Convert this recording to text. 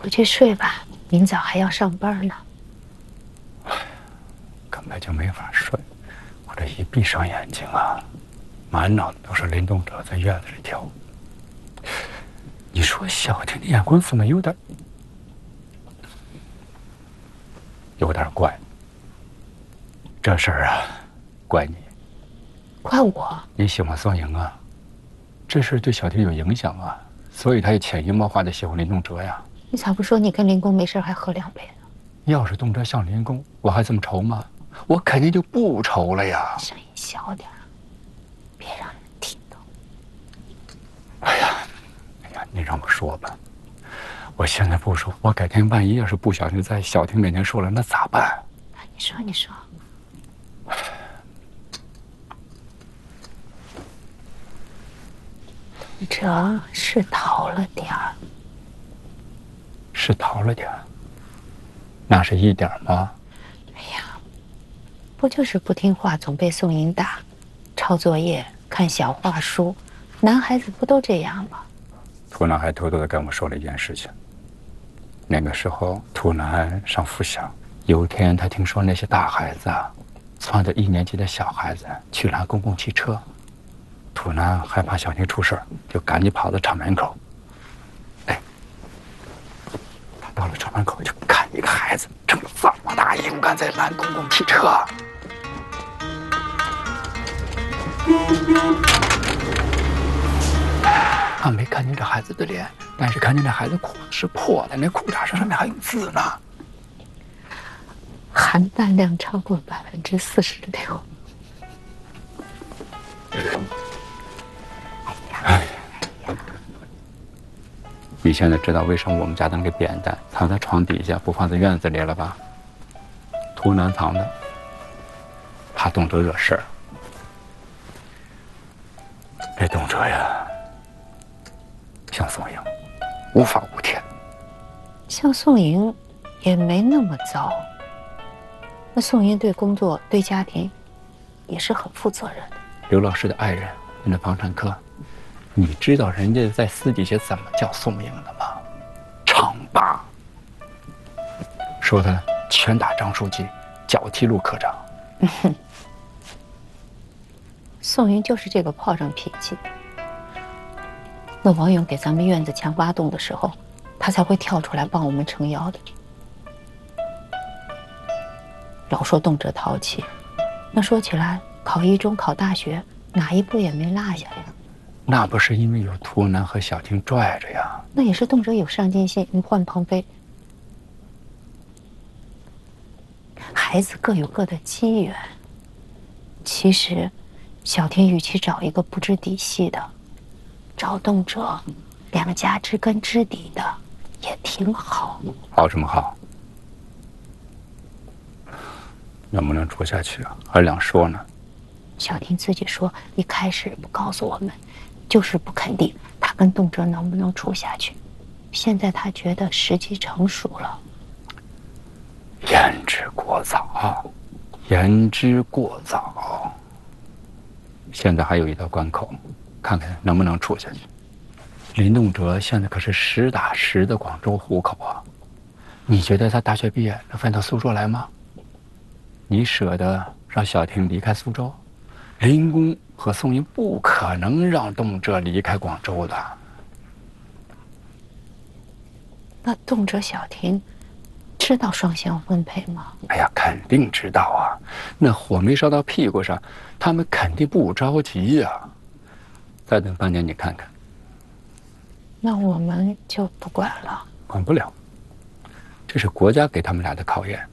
回去睡吧，明早还要上班呢。 根本就没法睡，我这一闭上眼睛啊，满脑子都是林动哲在院子里跳。你说小婷的眼光怎么有点怪？这事儿啊，怪你。 怪我？ 你喜欢宋莹啊，这事对小婷有影响啊，所以她也潜移默化的喜欢林动哲呀。 你咋不说你跟林公没事还喝2杯呢？ 要是动哲像林公，我还这么愁吗？我肯定就不愁了呀。 声音小点，别让人听到。 哎呀，你让我说吧，我现在不说，我改天万一要是不小心在小婷面前说了，那咋办？ 你说。这是逃了点儿， 是逃了点儿，那是一点吗？ 哎呀，不就是不听话，总被宋莹打，抄作业、看小画书，男孩子不都这样吗？ 图南还偷偷的跟我说了一件事情。那个时候，图南上附小，有天他听说那些大孩子啊，撺掇1年级的小孩子去拿公共汽车。图南害怕小婷出事，就赶紧跑到厂门口。哎，他到了厂门口，就看一个孩子睁这么大勇敢在拦公共汽车。他没看见这孩子的脸，但是看见这孩子裤子是破的，那裤衩上面还有字呢。 含氮量超过46%。 你现在知道为什么我们家的那个扁担藏在床底下，不放在院子里了吧？图南藏的，怕动辄惹事儿。这动辄呀，像宋莹，无法无天。 像宋莹也没那么糟。那宋莹对工作、对家庭也是很负责任的。 刘老师的爱人，那房产科，你知道人家在私底下怎么叫宋莹的吗？厂霸，说他拳打张书记，脚踢陆科长。 宋莹就是这个炮仗脾气。那王勇给咱们院子墙挖洞的时候，他才会跳出来帮我们撑腰的。老说动辄淘气，那说起来，考一中、考大学，哪一步也没落下呀。 那不是因为有图南和小婷拽着呀？ 那也是动辄有上进心，换鹏飞。孩子各有各的机缘。其实，小婷与其找一个不知底细的，找动辄两家知根知底的也挺好。 好什么好？能不能处下去啊？还两说呢。 小婷自己说，一开始不告诉我们，就是不肯定她跟动辄能不能处下去。现在她觉得时机成熟了。 言之过早，言之过早。现在还有一道关口，看看能不能处下去。林动辄现在可是实打实的广州户口啊，你觉得他大学毕业能翻到苏州来吗？你舍得让小婷离开苏州？林公和宋英不可能让动辄离开广州的。 那动辄小婷知道双向分配吗？ 哎呀，肯定知道啊！那火没烧到屁股上，他们肯定不着急呀。再等半年，你看看。 那我们就不管了。 管不了，这是国家给他们俩的考验。